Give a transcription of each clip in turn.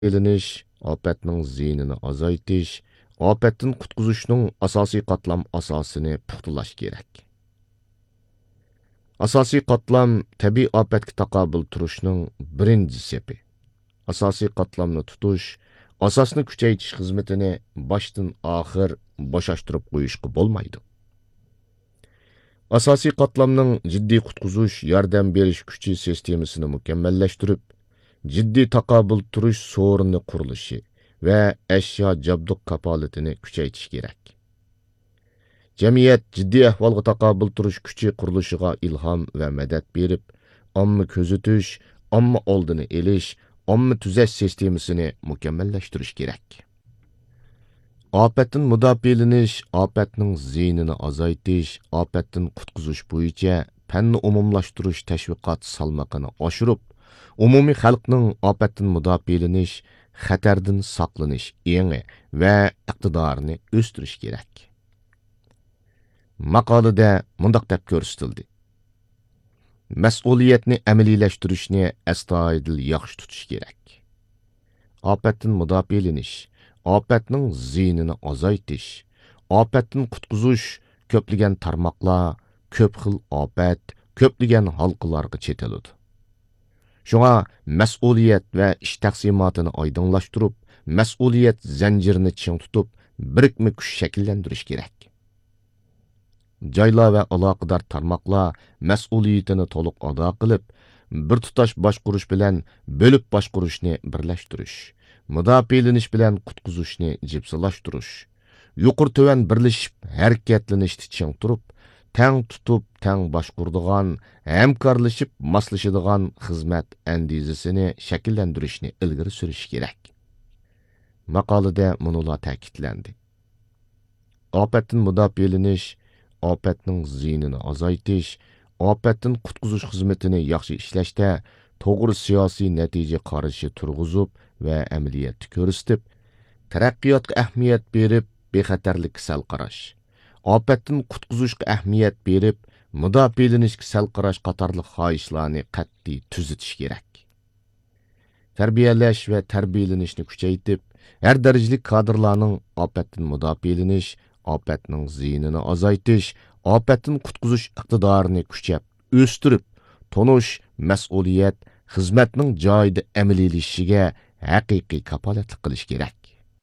elinish, ofatning ziyinini azaytish, ofatdan qutqizishning asosiy qatlam asosini puxtalash kerak. Asosiy qatlam tabiiy ofatga taqobil turishning birinchi sepi. Asosiy qatlamni tutish, asosni kuchaytirish xizmatini boshdan oxir boshashtirib qo'yishga bo'lmaydi. Asosiy qatlamning jiddiy qutqizish, yordam berish kuchi sistemasini mukammallashtirib, jiddiy taqobil turish so'rini qurilishi va ashyo jabduq kapolatini kuchaytirish kerak. Jamiyat jiddiy ahvolga taqobil turish kuchi qurilishiga ilhom va madad berib, omma kuzatish, omma oldini elish, omma tuzash sistemasini mukammallashtirish kerak. Ofatdan mudofialanish, ofatning ziyinini azaytish, ofatdan qutqizish bo'yicha fanni umumlashtirish tashviqot salmoqini oshirib, umumiy xalqning ofatdan mudofialanish, xatardan saqlanish engi va iqtidorini o'stirish kerak. Maqolada mundaq deb ko'rsatildi. Mas'uliyatni amaliylashtirish astoydil yaxshi tutish kerak. Ofatdan mudofialanish, ofatning ziyinini azaytish, ofatdan qutqizish ko'plagan tarmoqlar, ko'p xil ofat, ko'plagan halqalarga chetiladi. Shunga mas'uliyat va ish taqsimotini oydinlashtirib, mas'uliyat zanjirini ching tutib, birikma kuch shakllantirish kerak. Joylar va aloqador tarmoqlar mas'uliyatini to'liq ado qilib, bir tutash boshqurish bilan bo'lib boshqurishni birlashtirish, mudofialanish bilan qutqizishni jipsilashtirish, yuqur-tuvan birlashib harakatlanishni ching turib, tang tutib, tang boshquradigan, hamkorlashib moslashadigan xizmat andizasini shakllantirishni ilgari surish kerak. Maqolada munolar ta'kidlandi. Ofatdan mudofialanish, ofatning ziyinini azaytish, ofatdan qutqizish xizmatini yaxshi ishlashda to'g'ri siyosiy natija qarashi turg'izib va amaliyotda ko'rsatib, taraqqiyotga ahamiyat berib, bexatarlikka sal qarash, ofatdan qutqizishga ahamiyat berib, mudofialanishga sal qarash qatorliq xohishlarni qat'iy tuzatish kerak. Tarbiyalash va tarbiyalanishni kuchaytirib, har darajali kadrlarning ofatdan mudofialanish, ofatning ziyinini azaytish, ofatdan qutqizish iqtidorini kuchab, o'stirib, tonish, mas'uliyat, xizmatning joyida amaliylashishiga haqiqiy kapolatlik qilish kerak.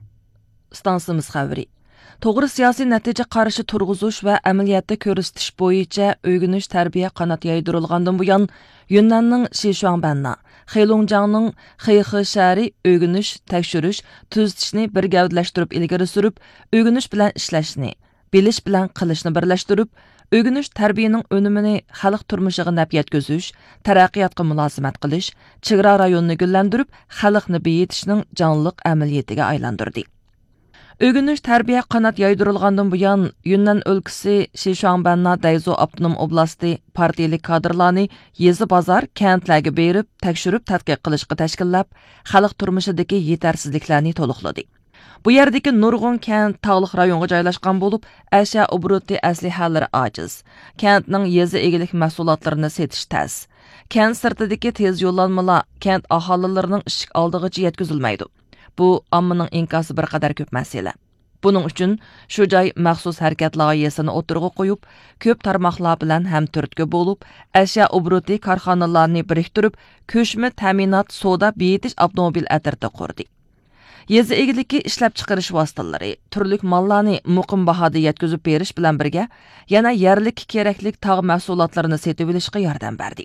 Stansimiz xabari. To'g'ri siyosiy natija qarashi turg'izish va amaliyotda ko'rsatish bo'yicha o'rganish tarbiya qanot yaydirilgandan buyon Yunnanning Shishuangbanna, Xeylongjiangning Xeyxishari o'rganish, tekshirish, tuzatishni bir gavdalashtirib ilgari surib, o'rganish bilan ishlashni, bilish bilan qilishni birlashtirib, o'rganish tarbiyaning unumini xalq turmushiga naf yetkazish, taraqqiyotga mulozimat qilish, chegara rayonni gullantirib, xalqni beyitishning jonliq amaliyatiga aylantirdi. O'rganish tarbiya qanot yaydirilgandan buyon Yunnan o'lkasi Shishuangbanna Dayzo Abtonom oblasti partiyalik kadrlarni yezi bozor kentlarga berib, tekshirib tadqiq qilishga tashkillab, xalq turmushidagi yetarsizliklarni to'liqladi. Bu yerdagi nurg'un kent tog'liq rayonga joylashgan bo'lib, ashyo obro'ti aslihalari ojiz. Kentning yezi egilik mahsulotlarini setish tas. Kent sirtidagi tez yo'llanmalar kent aholilarining ishik oldig'icha yetkazilmaydi. Bu ommaning inkosi bir qadar ko'p masala. Buning uchun shu joy maxsus harakat loyihasini o'tirg'a qo'yib, ko'p tarmoqlar bilan ham turtki bo'lib, ashyo obro'ti korxonalarni biriktirib, ko'chma ta'minot, soda, beyitish avtomobil atirda qurdi. Yezi egiligi ishlab chiqarish vositalari, turli mollarni muqim bahoda yetkazib berish bilan birga, yana yerlik keraklik tog' mahsulotlarini setib olishga yordam berdi.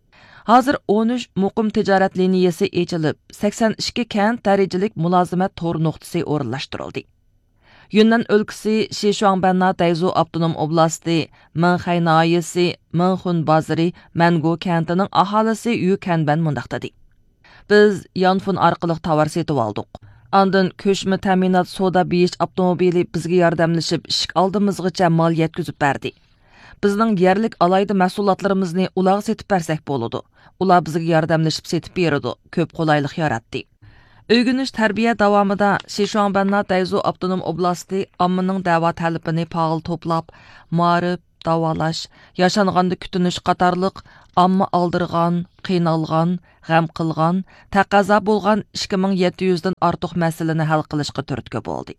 Hozir 13 muqim tijorat liniyasi ochilib, 82 kent darajalik mulozimat to'r nuqtasi o'rinlashtirildi. Yunnan o'lkasi Shishuangbanna Dayzo Abtonom oblasti, Minxay noyasi, Minxun bozori, Mango kentining aholisi Yukanban mundaq dedi. Biz Yanfun orqali tovar setib oldik. Ondan ko'chma ta'minot soda beyish avtomobili bizga yordamlashib, ishik oldimizgacha mol yetkazib berdi. Bizning yerlik alayda mahsulotlarimizni ularga setib bersak bo'ladi. Ular bizga yordamlashib setib beradi, ko'p qulaylik yaratdi. O'rganish tarbiya davomida Shishuangbanna Dayzo Abtonom oblasti ommaning da'vo talabini faol to'plab, ma'rif, davolash, yaşanganda kutinish qatorliq amma aldırğan, qiynalğan, g'am qilgan, taqozo bo'lgan 2700 dan ortiq masalani hal qilishga turtki bo'ldi.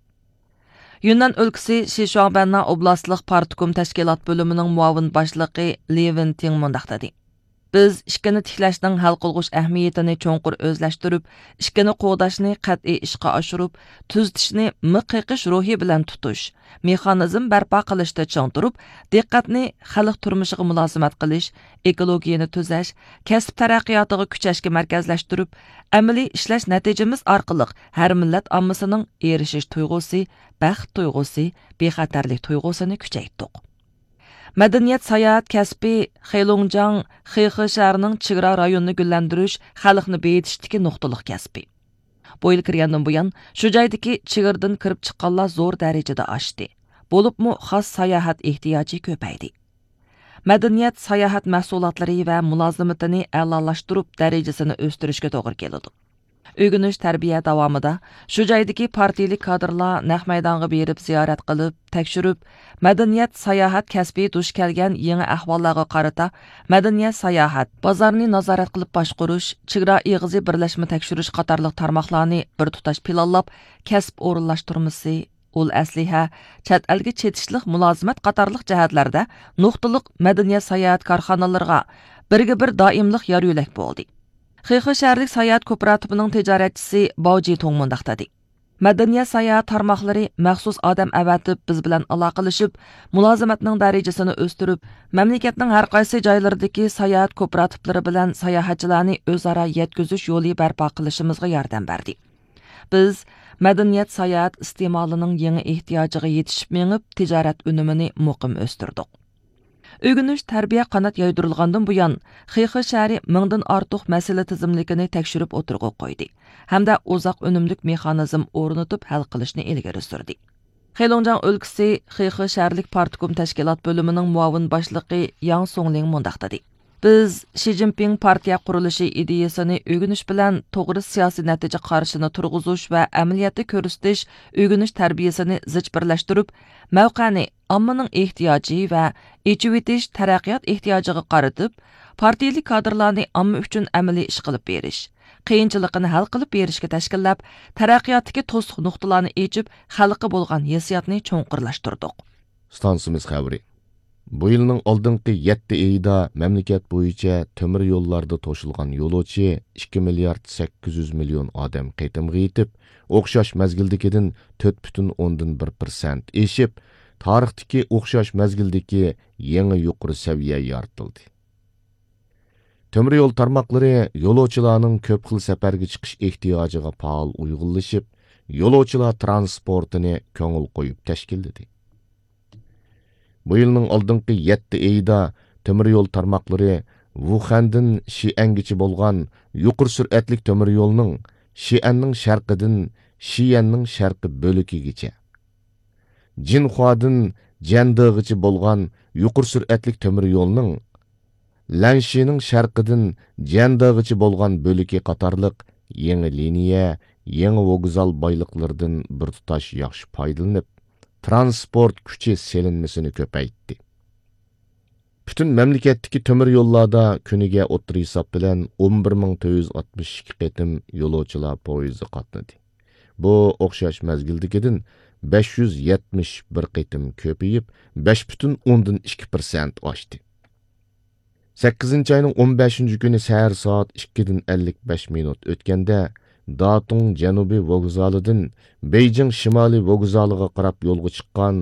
Yunnan өлкىسى Sichuan oblastlik partikum tashkilot bo'limining muavin boshlig'i Li Wenting mundaq dedi. Biz ishkini tiklashning hal qilg'ush ahamiyatini cho'nqur o'zlashtirib, ishkini qo'g'dashni qat'iy ishga oshirib, tuzitishni miqiqish ruhi bilan tutish, mexanizm barpo qilishda chong turib, diqqatni xalq turmushiga mulozimat qilish, ekologiyani tuzash, kasb taraqqiyotiga kuchashga markazlashtirib, amaliy ishlash natijamiz orqali har millat ommasining erishish tuyg'usi, baxt tuyg'usi, bexatarlik tuyg'usini kuchaytirdik. Madaniyat sayohat kasbi Xeylongjiang, Xixi shahrining chegara rayonini gullantirish, xalqni beyitishdagi nuqtaliq kasbi. Bu yil kirgandan buyon shu joydagi chegaradan kirib chiqqanlar zo'r darajada oshdi. Bo'libmi xos sayohat ehtiyoji ko'paydi. Madaniyat sayohat mahsulotlari va mulozimatini a'lolashtirib, darajasini o'stirishga to'g'ri keladi. Ögünüş tərbiyə davamıda şu joydagi partiyalik kadrlar naq maydonga berib ziyorat qilib, tekshirib, madaniyat sayohat kasbi dush kelgan yangi ahvollarga qarata madaniyat sayohat bozorni nazorat qilib boshqarish, chegara eg'izi birlashma tekshirish qatorliq tarmoqlarni bir tutash planlab, kasb o'rinlashtirmasi, ul asliha, chet elga chetishlik mulozimat qatorliq jihatlarda nuqtaliq madaniyat sayohat korxonalarga birga bir doimlik yor yo'lak bo'ldi. Xixi shaharlik sayohat kooperativining tijoratchisi Bao Jitong mundaq dedi. Madaniyat sayohat tarmoqlari maxsus odam avatib biz bilan aloqalashib, mulozimatning darajasini o'stirib, mamlakatning har qaysi joylaridagi sayohat kooperativlari bilan sayohatchilarni o'zaro yetkazish yo'li barpo qilishimizga yordam berdi. Biz madaniyat sayohat iste'molining yangi ehtiyojiga yetishib mengib, tijorat unumini muqim o'stirdik. Ögünüş tərbiyə qanat yaydırilgandan buyon Xixi shahri mingdan ortiq masala tizimligini tekshirib o'tirg'i qo'ydi hamda uzoq unumlik mexanizm o'rnatib hal qilishni ilgari surdi. Xeylongjiang өлкىسى Xixi shaharlik partikum tashkilot bo'limining muavin boshlig'i Yang Songling mundaq dedi. Biz Xi Jinping partiya qurilishi ideyasini ögünüş bilan to'g'ri siyosiy natija qarshini turg'izish va amaliyotda ko'rsatish ögünüş tarbiyasini zich birlashtirib, mavqani ommaning ehtiyoji va echivitish taraqqiyot ehtiyojiga qaratib, partiyalik kadrlarni omma uchun amaliy ish qilib berish, qiyinchilikni hal qilib berishga tashkillab, taraqqiyotdagi to'siq nuqtalarni echib, xalqqa bo'lgan hissiyotni cho'nqurlashtirdik. Stansimiz xabari. Bu yılning oldingi 7 oyida mamlakat bo'yicha temir yo'llarda to'shilgan yo'lovchi 2 milliard 800 million odam qaytimga yetib, o'xshash mazgildikidan 4,1% eshib, tarixdagi o'xshash mazgildagi yangi yuqori saviya yaratildi. Temir yo'l tarmoqlari yo'lovchilarning ko'p xil safarga chiqish ehtiyojiga faol uyg'unlashib, yo'lovchilar transportini ko'ngil qo'yib tashkilladi. Bu yılning oldingi 7 oyida temir yo'l tarmoqlari Wuhandan Xi'angacha bo'lgan yuqori sur'atli temir yo'lning Xi'anning sharqidan Xi'anning sharqi bo'likigacha, Jinhuadan Jiandagacha bo'lgan yuqori sur'atli temir yo'lning Lanshining sharqidan Jiandagacha bo'lgan bo'liki qatorliq yangi liniya, yangi vokzal boyliqlaridan bir tutash yaxshi foydalanib, transport kuchi selinmasini ko'paytdi. Bütün mamlakatdagi temir yo'llarda kuniga o'ttir hisob bilan 11462 qitim yo'lovchilar poyezdi qatnadi. Bu o'xshash mazgildikidan 571 qitim ko'payib, 5,2% oshdi. 8-oyning 15-kuni sahar soat 2:55 minut o'tganda Datung janubiy vokzalidan Beijing shimoliy vokzaliga qarab yo'lga chiqqan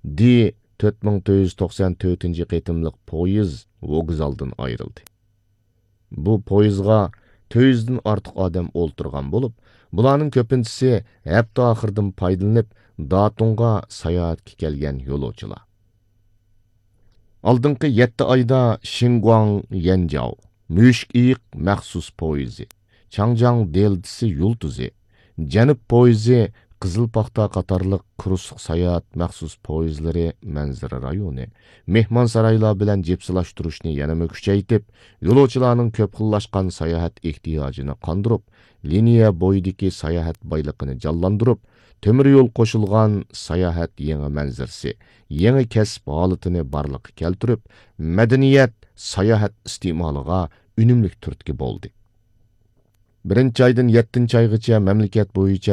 D-4494 qitimliq poyez vokzaldan ayrildi. Bu poyezga 400 dan ortiq odam o'ltirgan bo'lib, bularning ko'pinchisi hafta oxiridan foydalanib Datungga sayohatga kelgan yo'lovchilar. Oldingi 7 oyda Xinguang Yanjiao Mushkiq maxsus poyezi, Changjiang deltisi yultuzi, Janub poyezi Qizilpaxta qatarlıq qurusuq sayohat maxsus poyezlari manzara rayoni, mehmon saraylar bilan jepsilashtirishni yanama kuchaytib, yo'lovchilarning ko'p xillashgan sayohat ehtiyojini qondirib, liniya bo'yidagi sayohat boyliqini jonlantirib, temir yo'l qo'shilgan sayohat yangi manzarasi, yangi kasb holatini barliqqa keltirib, madaniyat sayohat iste'moliga unumli turtki bo'ldi. 1 oydan 7 oygacha mamlakat bo'yicha